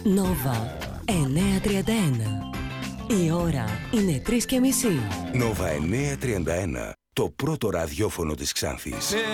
Νόβα 9:31. Η ώρα είναι 3:30. Νόβα 9:31. Το πρώτο ραδιόφωνο της Ξάνθης.